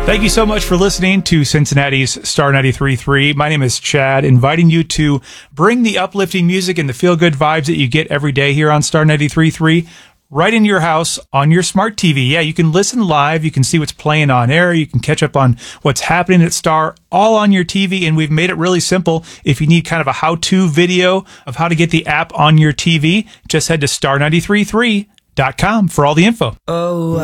Thank you so much for listening to Cincinnati's Star 93.3. My name is Chad, inviting you to bring the uplifting music and the feel-good vibes that you get every day here on Star 93.3 right in your house on your smart TV. Yeah, you can listen live. You can see what's playing on air. You can catch up on what's happening at Star all on your TV, and we've made it really simple. If you need kind of a how-to video of how to get the app on your TV, just head to star933.com for all the info. Oh,